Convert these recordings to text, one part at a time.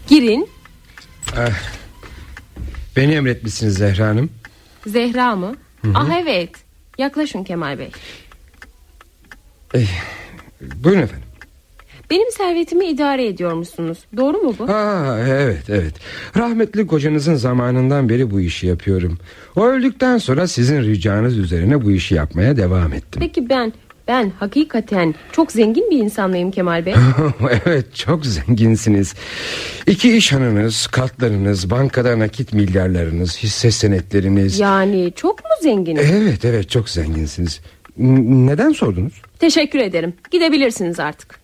Girin. Beni emretmişsiniz Zehra Hanım. Zehra mı? Evet. Yaklaşın Kemal Bey. Buyurun efendim. Benim servetimi idare ediyormuşsunuz. Doğru mu bu? Evet. Rahmetli kocanızın zamanından beri bu işi yapıyorum. O öldükten sonra sizin ricanız üzerine bu işi yapmaya devam ettim. Peki ben hakikaten çok zengin bir insan mıyım Kemal Bey? Evet, çok zenginsiniz. 2 iş hanınız, katlarınız, bankada nakit milyarlarınız, hisse senetleriniz. Yani çok mu zenginiz? Evet, çok zenginsiniz. Neden sordunuz? Teşekkür ederim. Gidebilirsiniz artık.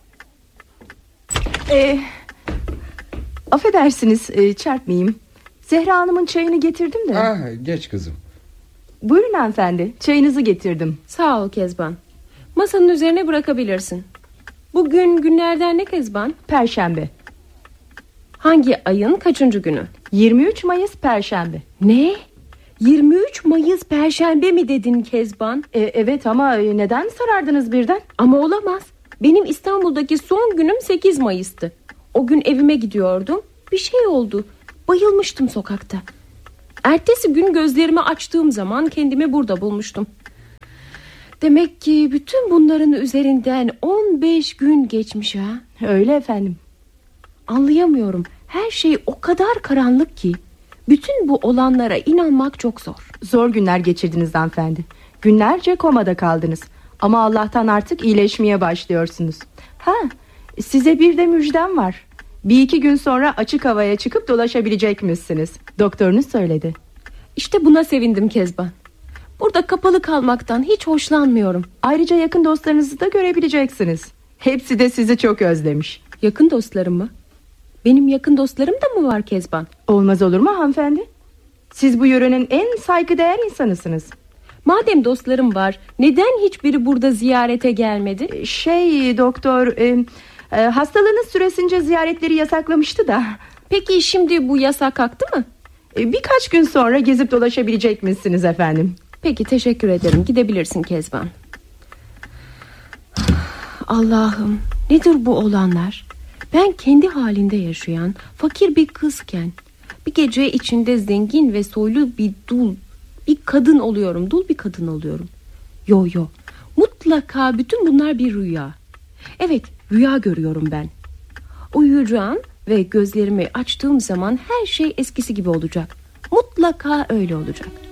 Affedersiniz, çarpmayayım. Zehra Hanım'ın çayını getirdim de. Geç kızım. Buyurun hanımefendi, çayınızı getirdim. Sağ ol Kezban. Masanın üzerine bırakabilirsin. Bugün günlerden ne Kezban? Perşembe. Hangi ayın kaçıncı günü? 23 Mayıs Perşembe. Ne? 23 Mayıs Perşembe mi dedin Kezban? Evet ama neden sarardınız birden? Ama olamaz. Benim İstanbul'daki son günüm 8 Mayıs'tı. O gün evime gidiyordum. Bir şey oldu. Bayılmıştım sokakta. Ertesi gün gözlerimi açtığım zaman kendimi burada bulmuştum. Demek ki bütün bunların üzerinden 15 gün geçmiş ha. Öyle efendim. Anlayamıyorum. Her şey o kadar karanlık ki bütün bu olanlara inanmak çok zor. Zor günler geçirdiniz hanımefendi. Günlerce komada kaldınız. Ama Allah'tan artık iyileşmeye başlıyorsunuz. Size bir de müjdem var. 1-2 gün sonra açık havaya çıkıp dolaşabilecekmişsiniz. Doktorunuz söyledi. İşte buna sevindim Kezban. Burada kapalı kalmaktan hiç hoşlanmıyorum. Ayrıca yakın dostlarınızı da görebileceksiniz. Hepsi de sizi çok özlemiş. Yakın dostlarım mı? Benim yakın dostlarım da mı var Kezban? Olmaz olur mu hanımefendi? Siz bu yörenin en saygıdeğer insanısınız. Madem dostlarım var, neden hiçbiri burada ziyarete gelmedi? Doktor hastalığınız süresince ziyaretleri yasaklamıştı da. Peki şimdi bu yasak kalktı mı? Birkaç gün sonra gezip dolaşabilecekmişsiniz efendim. Peki, teşekkür ederim. Gidebilirsin Kezban. Allah'ım, nedir bu olanlar? Ben kendi halinde yaşayan fakir bir kızken bir gece içinde zengin ve soylu bir bir kadın oluyorum. Dul bir kadın oluyorum. Yo. Mutlaka bütün bunlar bir rüya. Evet, rüya görüyorum ben. Uyuyacağım ve gözlerimi açtığım zaman her şey eskisi gibi olacak. Mutlaka öyle olacak.